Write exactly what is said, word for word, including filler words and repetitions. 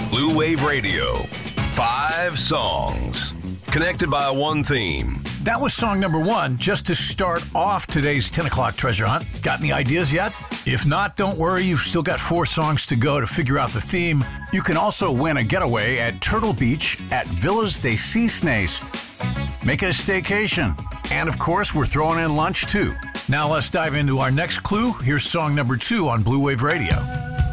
Blue Wave Radio. Five songs. Connected by one theme. That was song number one, just to start off today's ten o'clock treasure hunt. Got any ideas yet? If not, don't worry. You've still got four songs to go to figure out the theme. You can also win a getaway at Turtle Beach at Villas de Cisnes. Make it a staycation. And, of course, we're throwing in lunch, too. Now let's dive into our next clue. Here's song number two on Blue Wave Radio.